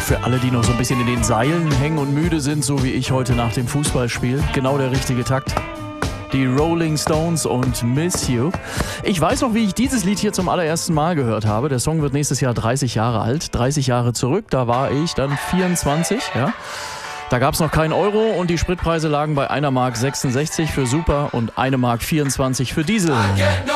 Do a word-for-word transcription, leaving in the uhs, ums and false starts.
Für alle, die noch so ein bisschen in den Seilen hängen und müde sind, so wie ich heute nach dem Fußballspiel. Genau der richtige Takt. Die Rolling Stones und Miss You. Ich weiß noch, wie ich dieses Lied hier zum allerersten Mal gehört habe. Der Song wird nächstes Jahr dreißig Jahre alt. dreißig Jahre zurück, da war ich dann vierundzwanzig, ja. Da gab es noch keinen Euro und die Spritpreise lagen bei einer Mark sechsundsechzig für Super und eine Mark vierundzwanzig für Diesel.